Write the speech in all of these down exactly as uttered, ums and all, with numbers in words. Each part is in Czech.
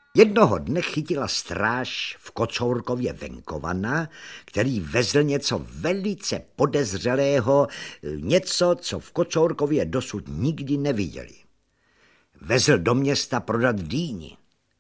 Jednoho dne chytila stráž v Kocourkově venkovana, který vezl něco velice podezřelého, něco, co v Kocourkově dosud nikdy neviděli. Vezl do města prodat dýni.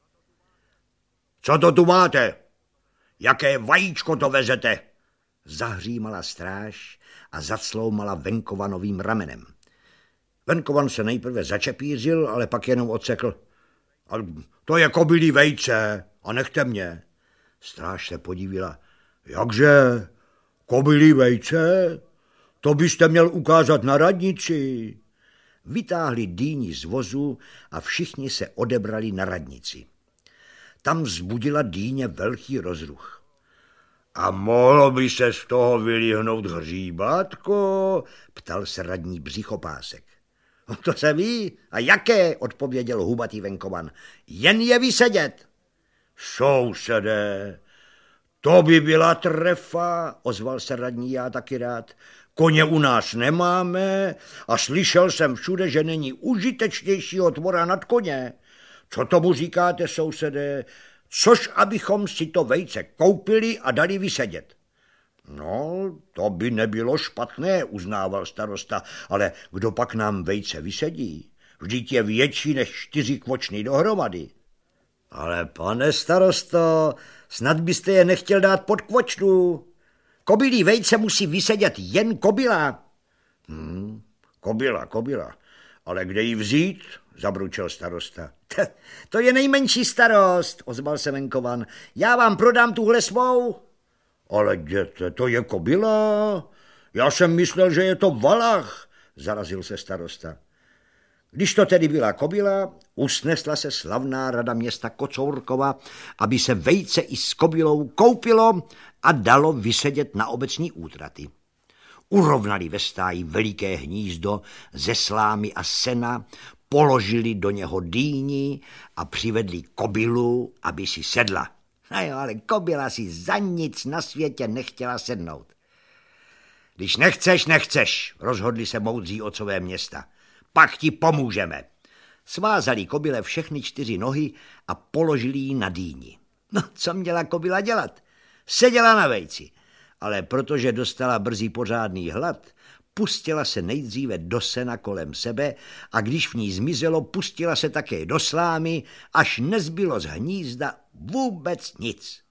Co to tu máte? Jaké vajíčko to vezete? Zahřímala stráž a zacloumala venkovanovým ramenem. Venkovan se nejprve začepířil, ale pak jenom odsekl. To je kobylí vejce a nechte mě. Stráž se podívila. Jakže? Kobylí vejce? To byste měl ukázat na radnici. Vytáhli dýni z vozu a všichni se odebrali na radnici. Tam vzbudila dýně velký rozruch. A mohlo by se z toho vylíhnout hříbátko? Ptal se radní Břichopásek. To se ví. A jaké? Odpověděl hubatý venkovan. Jen je vysedět. Sousedé, to by byla trefa, ozval se radní, já taky rád. Koně u nás nemáme a slyšel jsem všude, že není užitečnějšího tvora nad koně. Co tomu říkáte, sousedé? Což abychom si to vejce koupili a dali vysedět. No, to by nebylo špatné, uznával starosta, ale kdo pak nám vejce vysedí? Vždyť je větší než čtyři kvočny dohromady. Ale pane starosto, snad byste je nechtěl dát pod kvočnu. Kobylí vejce musí vysedět jen kobyla. Hmm, kobyla, kobyla. Ale kde ji vzít? Zabručel starosta. To je nejmenší starost, ozval se venkovan. Já vám prodám tuhle svou. Ale děte, to je kobyla? Já jsem myslel, že je to valach, zarazil se starosta. Když to tedy byla kobyla, usnesla se slavná rada města Kocourkova, aby se vejce i s kobylou koupilo a dalo vysedět na obecní útraty. Urovnali ve stáji veliké hnízdo ze slámy a sena, položili do něho dýni a přivedli kobylu, aby si sedla. A jo, ale kobyla si za nic na světě nechtěla sednout. Když nechceš, nechceš, rozhodli se moudří otcové města. Pak ti pomůžeme. Svázali kobyle všechny čtyři nohy a položili ji na dýni. No, co měla kobyla dělat? Seděla na vejci, ale protože dostala brzy pořádný hlad, pustila se nejdříve do sena kolem sebe a když v ní zmizelo, pustila se také do slámy, až nezbylo z hnízda vůbec nic.